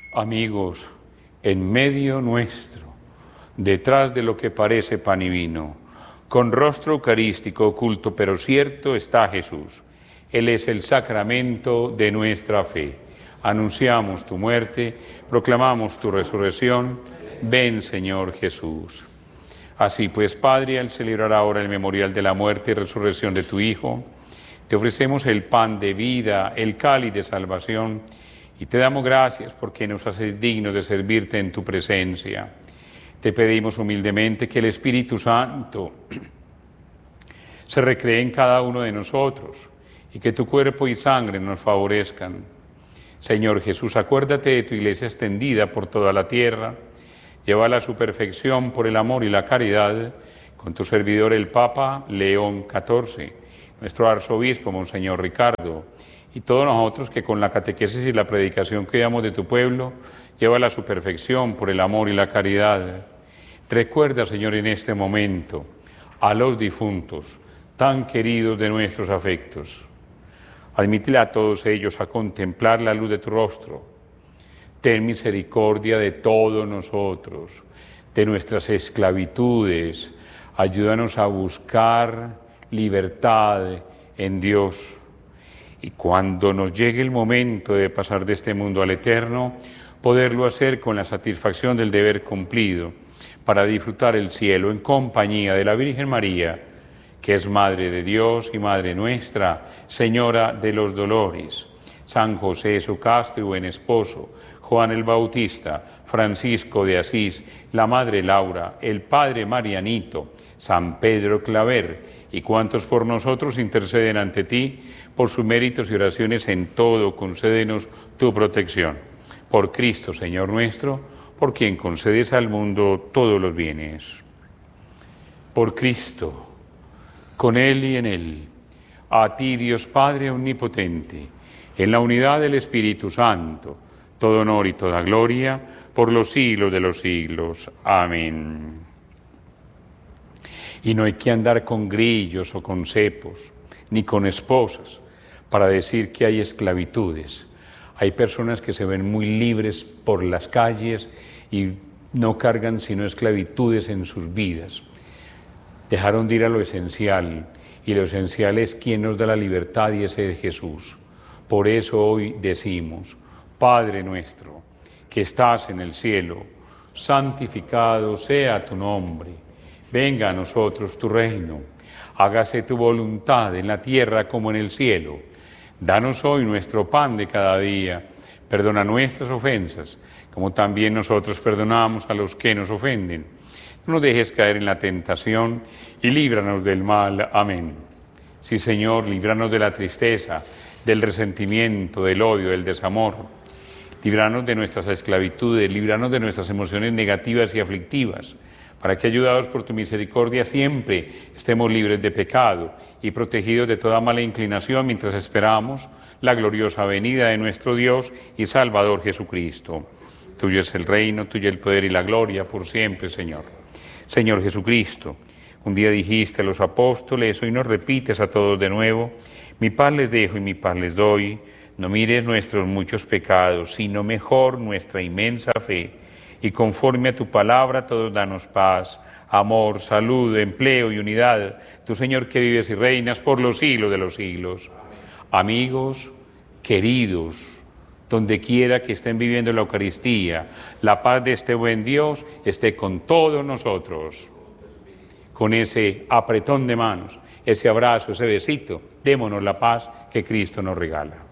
Amigos, en medio nuestro, detrás de lo que parece pan y vino, con rostro eucarístico oculto pero cierto, está Jesús. Él es el sacramento de nuestra fe. Anunciamos tu muerte, proclamamos tu resurrección. Ven, Señor Jesús. Así pues, Padre, al celebrar ahora el memorial de la muerte y resurrección de tu Hijo, te ofrecemos el pan de vida, el cáliz de salvación, y te damos gracias porque nos haces dignos de servirte en tu presencia. Te pedimos humildemente que el Espíritu Santo se recree en cada uno de nosotros y que tu cuerpo y sangre nos favorezcan. Señor Jesús, acuérdate de tu iglesia extendida por toda la tierra, llévala a su perfección por el amor y la caridad, con tu servidor el Papa León XIV, nuestro arzobispo Monseñor Ricardo, y todos nosotros que con la catequesis y la predicación que damos de tu pueblo, llévala a su perfección por el amor y la caridad. Recuerda, Señor, en este momento a los difuntos, tan queridos de nuestros afectos. Admítele a todos ellos a contemplar la luz de tu rostro. Ten misericordia de todos nosotros, de nuestras esclavitudes. Ayúdanos a buscar libertad en Dios. Y cuando nos llegue el momento de pasar de este mundo al eterno, poderlo hacer con la satisfacción del deber cumplido, para disfrutar el cielo en compañía de la Virgen María, que es Madre de Dios y Madre nuestra, Señora de los dolores, San José, su casto y buen esposo, Juan el Bautista, Francisco de Asís, la Madre Laura, el Padre Marianito, San Pedro Claver, y cuantos por nosotros interceden ante ti, por sus méritos y oraciones en todo, concédenos tu protección. Por Cristo, Señor nuestro, por quien concedes al mundo todos los bienes. Por Cristo, con Él y en Él, a ti, Dios Padre omnipotente, en la unidad del Espíritu Santo, todo honor y toda gloria, por los siglos de los siglos. Amén. Y no hay que andar con grillos o con cepos, ni con esposas, para decir que hay esclavitudes. Hay personas que se ven muy libres por las calles y no cargan sino esclavitudes en sus vidas. Dejaron de ir a lo esencial, y lo esencial es quien nos da la libertad, y ese es Jesús. Por eso hoy decimos: Padre nuestro, que estás en el cielo, santificado sea tu nombre. Venga a nosotros tu reino. Hágase tu voluntad en la tierra como en el cielo. Danos hoy nuestro pan de cada día. Perdona nuestras ofensas, como también nosotros perdonamos a los que nos ofenden. No nos dejes caer en la tentación y líbranos del mal. Amén. Sí, Señor, líbranos de la tristeza, del resentimiento, del odio, del desamor. Líbranos de nuestras esclavitudes, líbranos de nuestras emociones negativas y aflictivas, para que, ayudados por tu misericordia, siempre estemos libres de pecado y protegidos de toda mala inclinación mientras esperamos la gloriosa venida de nuestro Dios y Salvador Jesucristo. Tuyo es el reino, tuyo el poder y la gloria por siempre, Señor. Señor Jesucristo, un día dijiste a los apóstoles, hoy nos repites a todos de nuevo: mi paz les dejo y mi paz les doy. No mires nuestros muchos pecados, sino mejor nuestra inmensa fe. Y conforme a tu palabra, todos danos paz, amor, salud, empleo y unidad. Tú, Señor, que vives y reinas por los siglos de los siglos. Amigos, queridos, donde quiera que estén viviendo la Eucaristía, la paz de este buen Dios esté con todos nosotros. Con ese apretón de manos, ese abrazo, ese besito, démonos la paz que Cristo nos regala.